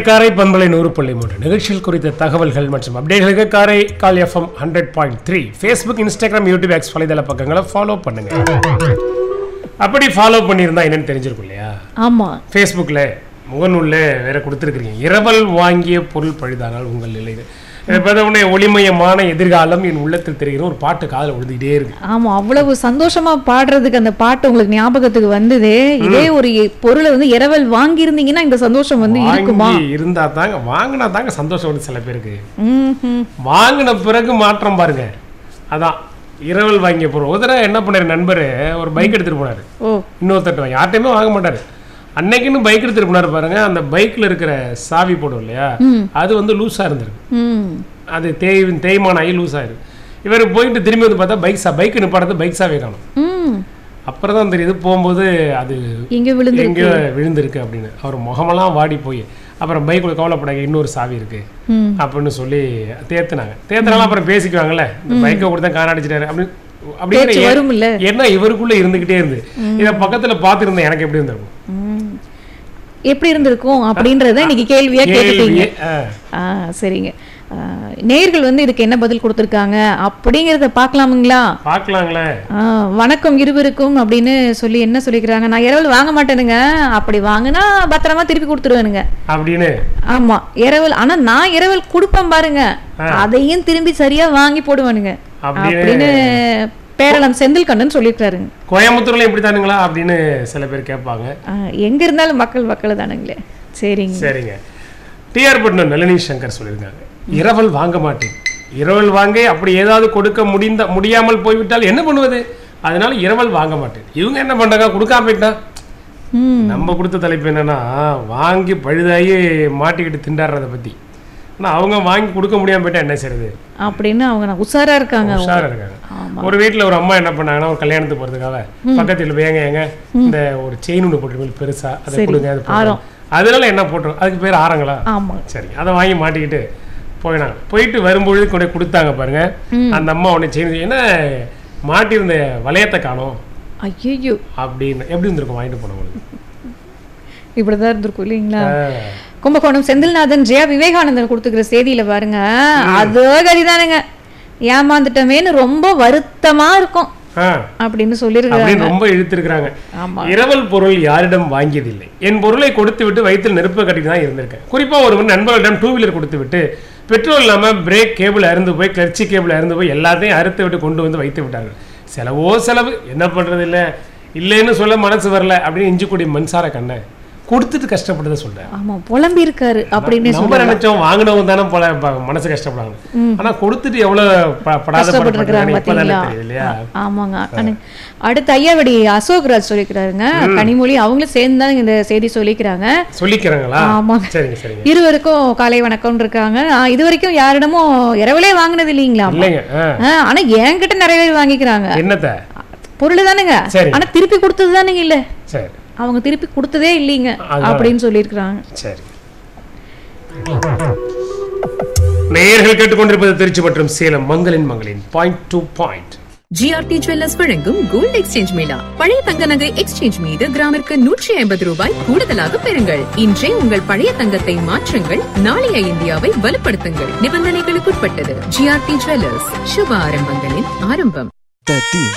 காரை பண்பலை 100.3 நிகழ்ச்சிகள் குறித்த தகவல்கள் மற்றும் அப்டேட்களுக்கு Karaikal FM 100.3 Facebook, Instagram, YouTube, X வலைதள பக்கங்களை ஃபாலோ பண்ணுங்க. அப்படி ஃபாலோ பண்ணியிருந்தா என்னன்னு தெரிஞ்சிருக்கும் இல்லையா? ஆமா, ஃபேஸ்புக்கில் முகநூல்ல வேற கொடுத்துருக்கீங்க. இரவல் வாங்கிய பொருள் பழுதானால் உங்கள் நிலை. ஒளிமயமான எதிர்காலம் என் உள்ளத்தில் தெரிகிற ஒரு பாட்டு காதல விழுந்துகிட்டே இருக்கு. ஆமா, அவ்வளவு சந்தோஷமா பாடுறதுக்கு அந்த பாட்டு உங்களுக்கு ஞாபகத்துக்கு வந்தது. இதே ஒரு பொருளை வந்து இரவல் வாங்கி இருந்தீங்கன்னா இந்த சந்தோஷம் வந்து இருக்குமா? இருந்தா தாங்க, வாங்கினா தாங்க சந்தோஷம் வந்து சில பேருக்கு. வாங்கின பிறகு மாற்றம் பாருங்க. அதான் இரவல் வாங்கிய பொருள். ஒரு தடவை என்ன பண்ணாரு நண்பர், ஒரு பைக் எடுத்துட்டு போனாரு. இன்னொருத்தட்டு வாங்கி யார்ட்டையுமே வாங்க மாட்டாரு. அன்னைக்குன்னு பைக் எடுத்துட்டு போனாரு பாருங்க. அந்த பைக்ல இருக்கிற சாவி போடும் இல்லையா, அது வந்து லூஸா இருந்திருக்கு. அது தேய்மான ஆகி லூஸ் ஆயிருக்கு. இவர் போயிட்டு திரும்பி வந்து பார்த்தா பைக் நிப்பாடுறது பைக் சாவி காணும். அப்புறம் தான் தெரியுது போகும்போது அது எங்க விழுந்திருக்கு அப்படின்னு. அவர் முகமெல்லாம் வாடி போய் அப்புறம் பைக்குள்ள கவலைப்படாங்க, இன்னொரு சாவி இருக்கு அப்படின்னு சொல்லி தேத்தினாலும் அப்புறம் பேசிக்குவாங்கல்ல, இந்த பைக்கை கொடுத்தா காணடிச்சிட்டாரு அப்படின்னு. ஏன்னா இவருக்குள்ள இருந்துகிட்டே இருந்து இத பக்கத்துல பாத்துருந்தேன், எனக்கு எப்படி இருந்திருக்கும் அப்படின்றத இன்னைக்கு கேள்வியா கேட்டுட்டீங்க. சரிங்க, நேயர்கள் வந்து இதுக்கு என்ன பதில் கொடுத்திருக்காங்க அப்படிங்கறத பாக்கலாமுங்களா? பாக்கலாங்களே. வணக்கம் இருவருக்கும் அப்படின்னு சொல்லி என்ன சொல்லிக்கிறாங்க, நான் இரவல் வாங்க மாட்டேனுங்க, அப்படி வாங்கினா பத்திரமா திருப்பி கொடுத்துருவேனுங்க அப்படின்னு. ஆமா, இரவல், ஆனா நான் இரவல் கொடுப்பேன் பாருங்க, அதையும் திரும்பி சரியா வாங்கி போடுவானுங்க அப்படின்னு பேரளம் செந்தில் கண்ணன் சொல்லியிருக்காருங்க. கோயம்புத்தூர்ல எப்படி தானுங்களா அப்படின்னு சில பேர் கேட்பாங்க. எங்க இருந்தாலும் மக்கள் தானுங்களே. சரிங்க. டிஆர் பட்டன் நளினி சங்கர் சொல்லியிருக்காங்க, இரவல் வாங்க மாட்டேன். இரவல் வாங்க அப்படி ஏதாவது கொடுக்க முடியாமல் போய்விட்டால் என்ன பண்ணுவது, அதனால இரவல் வாங்க மாட்டேன். இவங்க என்ன பண்றாங்க, கொடுக்காம போயிட்டா. நம்ம கொடுத்த தலைப்பு என்னன்னா, வாங்கி பழுதாகி மாட்டிக்கிட்டு திண்டாடுறத பத்தி. ஆனா அவங்க வாங்கி கொடுக்க முடியாம போயிட்டா என்ன செய்யறது அப்படின்னு அவங்க உஷாரா இருக்காங்க. ஒரு வீட்டுல ஒரு அம்மா என்ன பண்ணாங்கன்னா, ஒரு கல்யாணத்துக்கு போறதுக்காக பக்கத்துல போய் ஏங்க இந்த ஒரு செயின் ஒண்ணு போட்டுருக்கீங்க பெருசா, அதை கொடுங்க. அதனால என்ன போட்டுரும், அதுக்கு பேர் ஆரங்களா? சரி, அதை வாங்கி மாட்டிக்கிட்டு போயினாங்க. போயிட்டு வரும்பொழுது கொண்டு கொடுத்தாங்க பாருங்க. அந்த அம்மா உடனே செயின் என்ன மாட்டிருந்த வளையத்தை காணோம் ஐயோ அப்படின்னு. எப்படி இருந்திருக்கும் வாங்கிட்டு போனவங்களுக்கு? இப்படிதான் இருந்திருக்கும் இல்லைங்களா? கும்பகோணம் செந்தில்நாதன் ஜெயா விவேகானந்தன் கொடுத்துக்கிற செய்தியில பாருங்க, அதோ கதிதானுங்க, ஏமாந்துட்டமேன்னு ரொம்ப வருத்தமா இருக்கும் அப்படின்னு சொல்லிருக்காங்க. ரொம்ப இழுத்திருக்காங்க. இரவல் பொருள் யாரிடம் வாங்கியதில்லை, என் பொருளை கொடுத்து விட்டு வயிற்றில் நெருப்பு கட்டி தான் இருந்திருக்கேன். குறிப்பா ஒரு நண்பர்களிடம் 2 வீலர் கொடுத்து விட்டு பெட்ரோல் இல்லாம பிரேக் கேபிள் அறுந்து போய், கிளர்ச்சி கேபிள் அறுந்து போய், எல்லாத்தையும் அறுத்து விட்டு கொண்டு வந்து வைத்து விட்டார்கள். செலவு என்ன பண்றது, இல்லைன்னு சொல்ல மனசு வரல அப்படின்னு இஞ்சிக்குடி மின்சார கண்ணை கொடுத்துட்டு கஷ்டப்பட்டதை சொல்றேன். ஆமா, புலம்பி இருக்காரு அப்படின்னு நம்ம நினைச்சோம். வாங்கினவங்க தானே மனசு கஷ்டப்படுறாங்க, ஆனா கொடுத்துட்டு எவ்வளவு படாதப்பட்டிருக்காங்க. ஆமாங்க. அடுத்து ஐயாவடி அசோக்ராஜ் சொல்லிக்கிறாருங்க, கனிமொழி அவங்களும் சேர்ந்து தான் இந்த செய்தி சொல்லிக்கிறாங்களா? ஆமாங்க. சரிங்க சரிங்க. இருவருக்கும் காலை வணக்கம் இருக்காங்க. இது வரைக்கும் யாரிடமும் இரவலே வாங்கினது இல்லைங்களா? ஆனா என்கிட்ட நிறைய பேர் வாங்கிக்கிறாங்க. என்னத்த பொருள் தானுங்க, ஆனா திருப்பி கொடுத்தது தானுங்க இல்ல. சரி, அவங்க திருப்பி கொடுத்ததே இல்லைங்க அப்படின்னு சொல்லியிருக்கிறாங்க. சரி, நேயர்கள் கேட்டுக்கொண்டிருப்பது திருச்சி மற்றும் சேலம் மங்களின் point to point. GRT jewellers வழங்கும் கோல்ட் எக்ஸ்சேஞ்ச் மேளா. பழைய தங்க நகை எக்ஸ்சேஞ்ச் மீது கிராமிற்கு 150 ரூபாய் கூடுதலாக பெறுங்கள். இன்றே உங்கள் பழைய தங்கத்தை மாற்றுங்கள், நாளைய இந்தியாவை வலுப்படுத்துங்கள். நிபந்தனைகளுக்குட்பட்டது. ஜிஆர்டி ஜுவல்லர்ஸ், சுப ஆரம்பங்களின் ஆரம்பம்.